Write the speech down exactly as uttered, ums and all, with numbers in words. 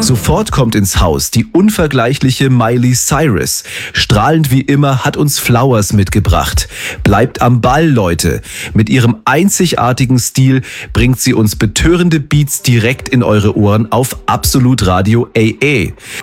Sofort kommt ins Haus die unvergleichliche Miley Cyrus. Strahlend wie immer hat uns Flowers mitgebracht. Bleibt am Ball, Leute. Mit ihrem einzigartigen Stil bringt sie uns betörende Beats direkt in eure Ohren auf Absolut Radio A A.